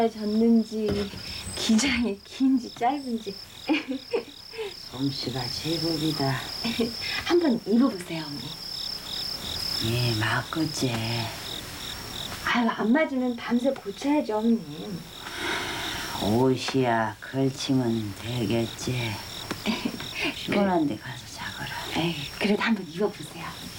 졌는지 기장이 긴지 짧은지 솜씨가 제법이다. 한번 입어보세요, 어머니. 예, 맞겠지. 아유, 안 맞으면 밤새 고쳐야죠, 어머님. 옷이야 걸치면 되겠지. 시원한 데 가서 자거라. 에이, 그래도 한번 입어보세요.